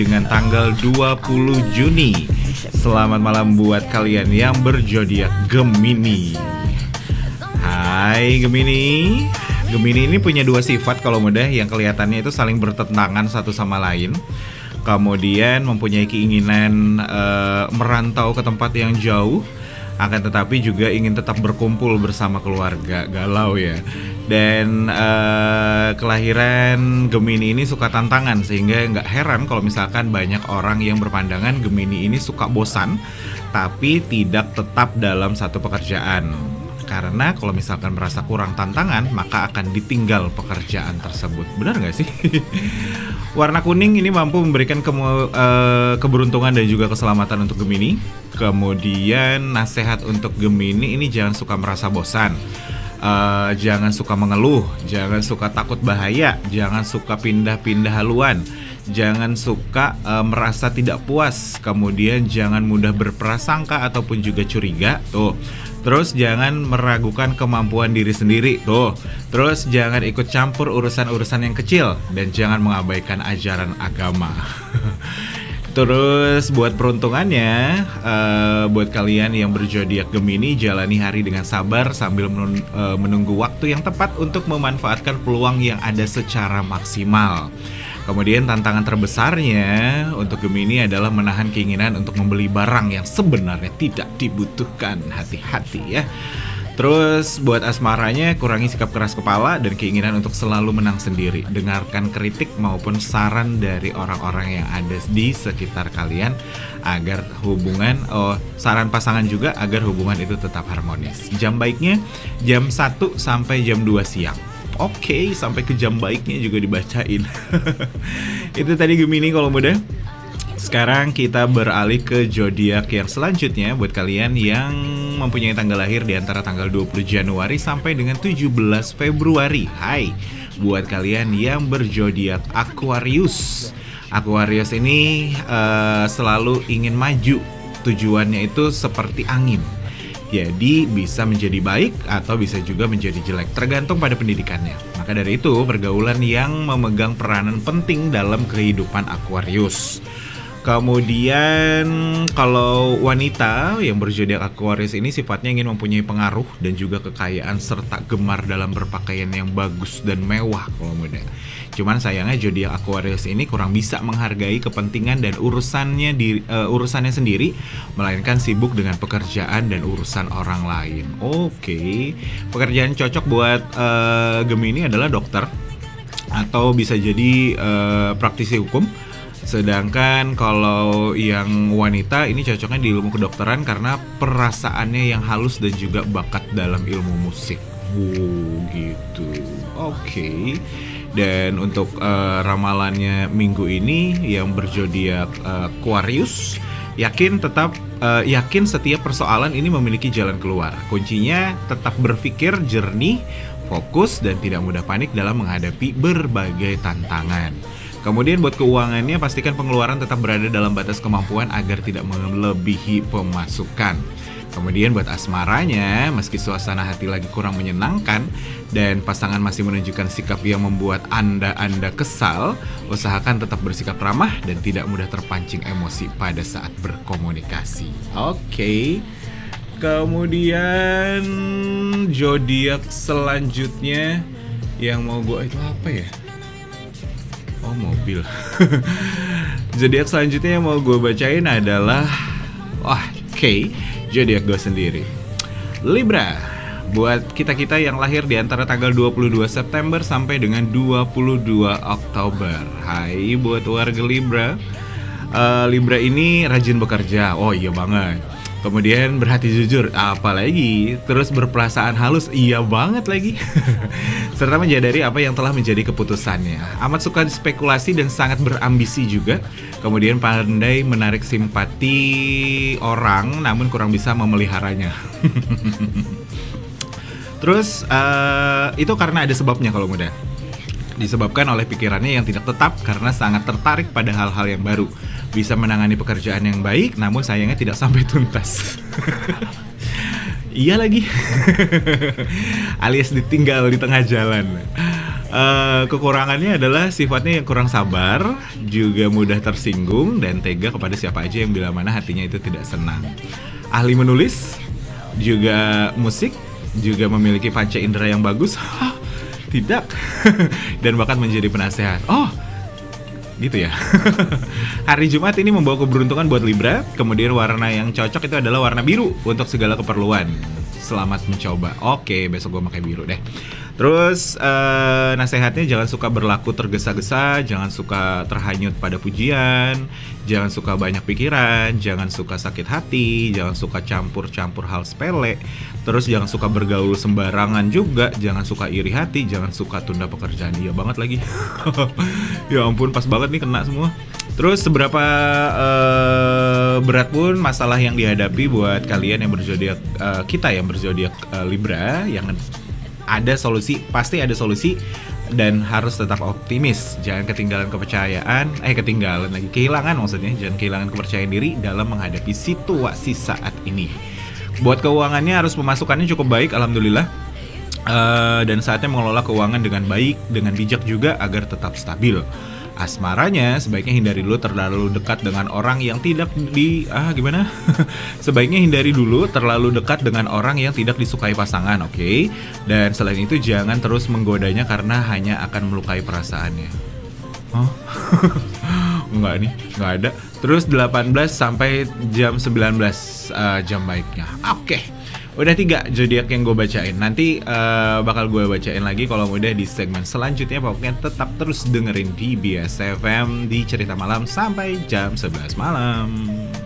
dengan tanggal 20 Juni. Selamat malam buat kalian yang berzodiak Gemini. Hai Gemini. Gemini ini punya dua sifat kalau mudah, yang kelihatannya itu saling bertentangan satu sama lain. Kemudian mempunyai keinginan merantau ke tempat yang jauh, akan tetapi juga ingin tetap berkumpul bersama keluarga. Galau ya. Dan kelahiran Gemini ini suka tantangan, sehingga nggak heran kalau misalkan banyak orang yang berpandangan Gemini ini suka bosan tapi tidak tetap dalam satu pekerjaan. Karena kalau misalkan merasa kurang tantangan, maka akan ditinggal pekerjaan tersebut. Benar nggak sih? Warna kuning ini mampu memberikan keberuntungan dan juga keselamatan untuk Gemini. Kemudian nasihat untuk Gemini ini, jangan suka merasa bosan, jangan suka mengeluh, jangan suka takut bahaya, jangan suka pindah-pindah haluan, jangan suka merasa tidak puas, kemudian jangan mudah berprasangka ataupun juga curiga. Tuh. Terus jangan meragukan kemampuan diri sendiri. Tuh. Terus jangan ikut campur urusan-urusan yang kecil, dan jangan mengabaikan ajaran agama. Terus buat peruntungannya, buat kalian yang berzodiak Gemini, jalani hari dengan sabar sambil menunggu waktu yang tepat untuk memanfaatkan peluang yang ada secara maksimal. Kemudian tantangan terbesarnya untuk Gemini adalah menahan keinginan untuk membeli barang yang sebenarnya tidak dibutuhkan. Hati-hati ya. Terus buat asmaranya, kurangi sikap keras kepala dan keinginan untuk selalu menang sendiri. Dengarkan kritik maupun saran dari orang-orang yang ada di sekitar kalian agar hubungan, saran pasangan juga agar hubungan itu tetap harmonis. Jam baiknya jam 1 sampai jam 2 siang. Oke, sampai ke jam baiknya juga dibacain. Itu tadi Gemini kalau mudah. Sekarang kita beralih ke zodiak yang selanjutnya buat kalian yang mempunyai tanggal lahir di antara tanggal 20 Januari sampai dengan 17 Februari. Hai, buat kalian yang berzodiak Aquarius. Aquarius ini selalu ingin maju. Tujuannya itu seperti angin. Jadi bisa menjadi baik atau bisa juga menjadi jelek, tergantung pada pendidikannya. Maka dari itu, pergaulan yang memegang peranan penting dalam kehidupan Aquarius. Kemudian kalau wanita yang berzodiak Aquarius ini sifatnya ingin mempunyai pengaruh dan juga kekayaan serta gemar dalam berpakaian yang bagus dan mewah kalau muda. Cuman sayangnya zodiak Aquarius ini kurang bisa menghargai kepentingan dan urusannya sendiri, melainkan sibuk dengan pekerjaan dan urusan orang lain. Oke. Pekerjaan cocok buat Gemini adalah dokter atau bisa jadi praktisi hukum. Sedangkan kalau yang wanita ini cocoknya di ilmu kedokteran karena perasaannya yang halus dan juga bakat dalam ilmu musik. Gitu. Oke. Dan untuk ramalannya minggu ini yang berzodiak Aquarius, yakin setiap persoalan ini memiliki jalan keluar. Kuncinya tetap berpikir jernih, fokus, dan tidak mudah panik dalam menghadapi berbagai tantangan. Kemudian buat keuangannya, pastikan pengeluaran tetap berada dalam batas kemampuan agar tidak melebihi pemasukan. Kemudian buat asmaranya, meski suasana hati lagi kurang menyenangkan dan pasangan masih menunjukkan sikap yang membuat Anda kesal, usahakan tetap bersikap ramah dan tidak mudah terpancing emosi pada saat berkomunikasi. Oke. Kemudian zodiak selanjutnya yang mau gue itu apa ya? Oh, mobil. Zodiak selanjutnya yang mau gue bacain adalah zodiak gue sendiri, Libra. Buat kita-kita yang lahir di antara tanggal 22 September sampai dengan 22 Oktober. Hai buat warga Libra. Libra ini rajin bekerja. Oh iya banget. Kemudian berhati jujur, apalagi. Terus berperasaan halus, iya banget lagi. Serta menyadari apa yang telah menjadi keputusannya. Amat suka spekulasi dan sangat berambisi juga. Kemudian pandai menarik simpati orang, namun kurang bisa memeliharanya. Terus itu karena ada sebabnya kalau muda. Disebabkan oleh pikirannya yang tidak tetap karena sangat tertarik pada hal-hal yang baru. Bisa menangani pekerjaan yang baik, namun sayangnya tidak sampai tuntas. Iya lagi. Alias ditinggal di tengah jalan. Kekurangannya adalah sifatnya yang kurang sabar, juga mudah tersinggung dan tega kepada siapa aja yang bila mana hatinya itu tidak senang. Ahli menulis, juga musik, juga memiliki panca indera yang bagus. Tidak. Dan bahkan menjadi penasehat. Oh, gitu ya. Hari Jumat ini membawa keberuntungan buat Libra. Kemudian warna yang cocok itu adalah warna biru untuk segala keperluan. Selamat mencoba. Oke, besok gue pakai biru deh. Terus nasihatnya jangan suka berlaku tergesa-gesa, jangan suka terhanyut pada pujian, jangan suka banyak pikiran, jangan suka sakit hati, jangan suka campur-campur hal sepele. Terus jangan suka bergaul sembarangan juga, jangan suka iri hati, jangan suka tunda pekerjaan. Iya banget lagi. Ya ampun, pas banget nih kena semua. Terus seberapa berat pun masalah yang dihadapi buat kalian yang berzodiak, kita yang berzodiak Libra, yang ada solusi, pasti ada solusi, dan harus tetap optimis. Jangan ketinggalan kehilangan maksudnya, jangan kehilangan kepercayaan diri dalam menghadapi situasi saat ini. Buat keuangannya harus pemasukannya cukup baik, alhamdulillah. Dan saatnya mengelola keuangan dengan baik, dengan bijak juga agar tetap stabil. Asmaranya sebaiknya hindari dulu terlalu dekat dengan orang yang tidak Sebaiknya hindari dulu terlalu dekat dengan orang yang tidak disukai pasangan, oke? Dan selain itu jangan terus menggodanya karena hanya akan melukai perasaannya. Enggak nih, enggak ada. Terus 18 sampai jam 19 jam baiknya. Oke. Udah 3 zodiak yang gue bacain. Nanti bakal gue bacain lagi kalau udah di segmen selanjutnya. Pokoknya tetap terus dengerin di BS FM di Cerita Malam sampai jam 11 malam.